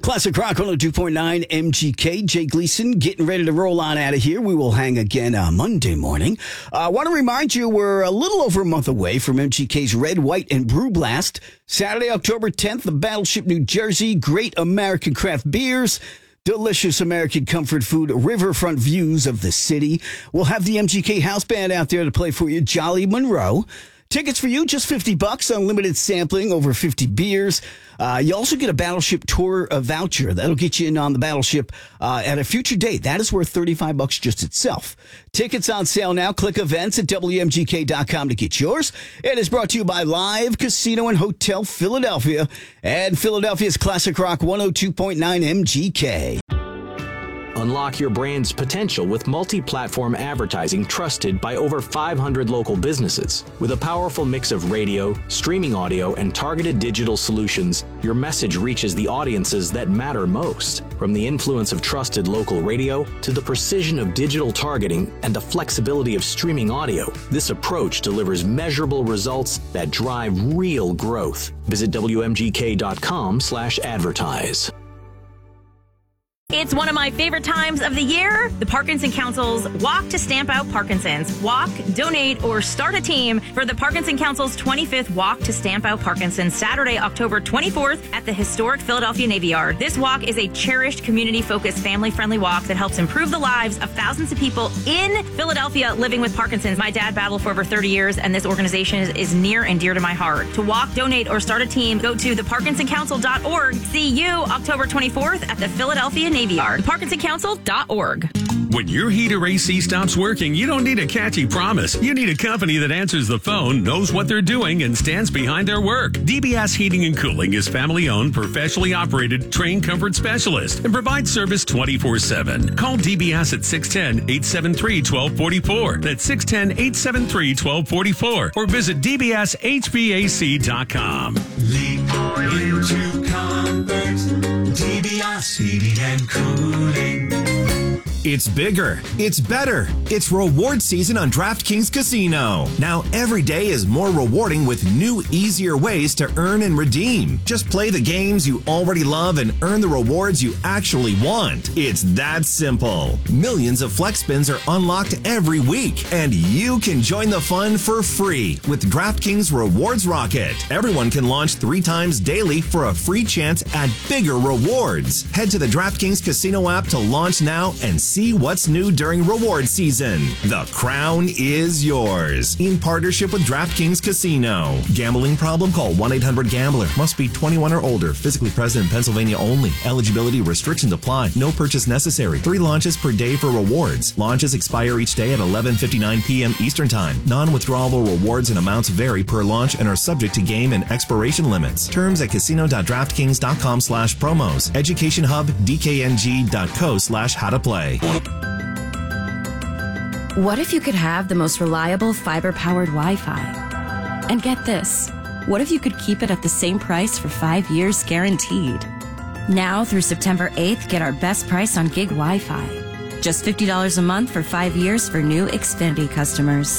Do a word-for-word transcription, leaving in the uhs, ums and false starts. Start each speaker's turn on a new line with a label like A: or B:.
A: Classic Rock one oh two point nine M G K. Jay Gleason getting ready to roll on out of here. We will hang again uh, Monday morning. I uh, want to remind you we're a little over a month away from M G K's Red, White, and Brew Blast. Saturday, October tenth, the Battleship, New Jersey. Great American craft beers. Delicious American comfort food, riverfront views of the city. We'll have the M G K House Band out there to play for you, Jolly Monroe. Tickets for you, just fifty bucks, unlimited sampling, over fifty beers. Uh, you also get a Battleship tour uh, voucher. That'll get you in on the Battleship uh, at a future date. That is worth thirty-five bucks just itself. Tickets on sale now. Click events at W M G K dot com to get yours. It is brought to you by Live Casino and Hotel Philadelphia and Philadelphia's Classic Rock one oh two point nine M G K.
B: Unlock your brand's potential with multi-platform advertising trusted by over five hundred local businesses. With a powerful mix of radio, streaming audio, and targeted digital solutions, your message reaches the audiences that matter most. From the influence of trusted local radio to the precision of digital targeting and the flexibility of streaming audio, this approach delivers measurable results that drive real growth. Visit W M G K dot com slash advertise.
C: It's one of my favorite times of the year, the Parkinson Council's Walk to Stamp Out Parkinson's. Walk, donate, or start a team for the Parkinson Council's twenty-fifth Walk to Stamp Out Parkinson's, Saturday, October twenty-fourth at the historic Philadelphia Navy Yard. This walk is a cherished, community-focused, family-friendly walk that helps improve the lives of thousands of people in Philadelphia living with Parkinson's. My dad battled for over thirty years, and this organization is, is near and dear to my heart. To walk, donate, or start a team, go to the parkinson council dot org. See you October twenty-fourth at the Philadelphia Navy Yard. parkinson council dot org.
D: When your heater A C stops working, you don't need a catchy promise. You need a company that answers the phone, knows what they're doing, and stands behind their work. D B S Heating and Cooling is family-owned, professionally operated, trained comfort specialist, and provides service twenty-four seven. Call D B S at six one zero, eight seven three, one two four four. That's six one zero, eight seven three, one two four four. Or visit D B S H V A C dot com.
E: Leap into comfort. D B S Heating and Cooling.
F: It's bigger. It's better. It's reward season on DraftKings Casino. Now every day is more rewarding with new, easier ways to earn and redeem. Just play the games you already love and earn the rewards you actually want. It's that simple. Millions of flex spins are unlocked every week, and you can join the fun for free with DraftKings Rewards Rocket. Everyone can launch three times daily for a free chance at bigger rewards. Head to the DraftKings Casino app to launch now and see what's new during reward season. The crown is yours. In partnership with DraftKings Casino. Gambling problem? Call one eight hundred gambler. Must be twenty-one or older. Physically present in Pennsylvania only. Eligibility restrictions apply. No purchase necessary. Three launches per day for rewards. Launches expire each day at eleven fifty-nine p.m. Eastern Time. Non-withdrawable rewards and amounts vary per launch and are subject to game and expiration limits. Terms at casino dot draftkings dot com slash promos. Education Hub, D K N G dot co slash how to play.
G: What if you could have the most reliable fiber-powered Wi-Fi? And get this, what if you could keep it at the same price for five years guaranteed? Now through September eighth, get our best price on gig Wi-Fi. Just fifty dollars a month for five years for new Xfinity customers.